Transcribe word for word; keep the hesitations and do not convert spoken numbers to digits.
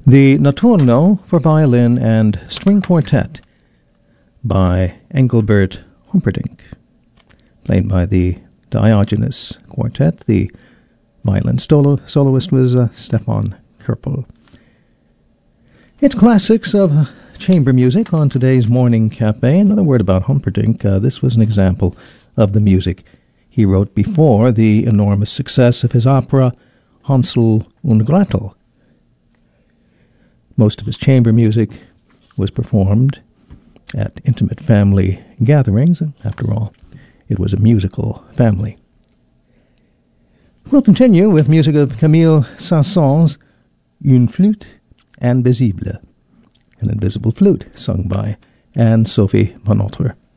The Notturno for Violin and String Quartet by Engelbert Humperdinck, played by the Diogenes Quartet. The violin solo- soloist was uh, Stefan Kerpel. It's classics of chamber music on today's Morning Cafe. Another word about Humperdinck. Uh, this was an example of the music he wrote before the enormous success of his opera Hansel und Gretel. Most of his chamber music was performed at intimate family gatherings, and after all, it was a musical family. We'll continue with music of Camille Saint-Saëns' Une flûte invisible, an invisible flute, sung by Anne-Sophie Bonhoeffer.